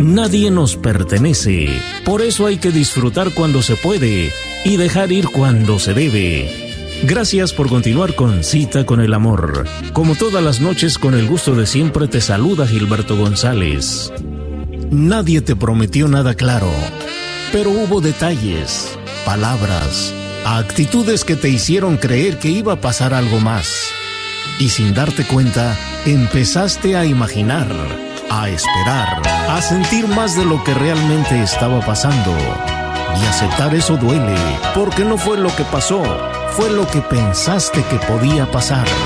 Nadie nos pertenece, por eso hay que disfrutar cuando se puede y dejar ir cuando se debe. Gracias por continuar con Cita con el Amor. Como todas las noches, con el gusto de siempre, te saluda Gilberto González. Nadie te prometió nada claro, pero hubo detalles, palabras, actitudes que te hicieron creer que iba a pasar algo más. Y sin darte cuenta, empezaste a imaginar, a esperar, a sentir más de lo que realmente estaba pasando. Y aceptar eso duele, porque no fue lo que pasó, fue lo que pensaste que podía pasar.